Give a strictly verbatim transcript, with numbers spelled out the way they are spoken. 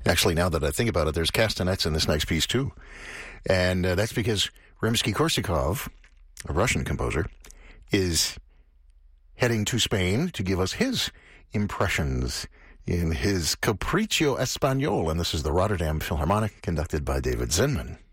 Actually, now that I think about it, there's castanets in this next piece, too. And uh, that's because Rimsky-Korsakov, a Russian composer, is heading to Spain to give us his impressions in his Capriccio Espagnol. And this is the Rotterdam Philharmonic, conducted by David Zinman.